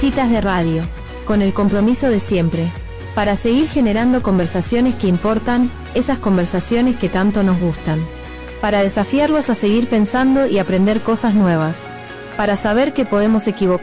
Citas de Radio, con el compromiso de siempre, para seguir generando conversaciones que importan, esas conversaciones que tanto nos gustan. Para desafiarlos a seguir pensando y aprender cosas nuevas. Para saber que podemos equivocarnos